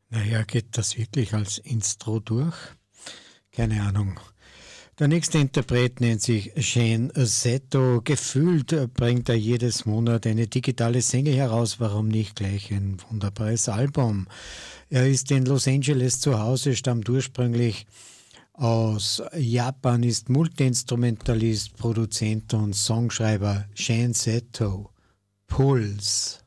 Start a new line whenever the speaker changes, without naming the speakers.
Naja, geht das wirklich als Instro durch? Keine Ahnung. Der nächste Interpret nennt sich Shane Seto. Gefühlt bringt er jedes Monat eine digitale Single heraus. Warum nicht gleich ein wunderbares Album? Er ist in Los Angeles zu Hause, stammt ursprünglich aus Japan, ist Multiinstrumentalist, Produzent und Songschreiber. Shane Seto. Puls.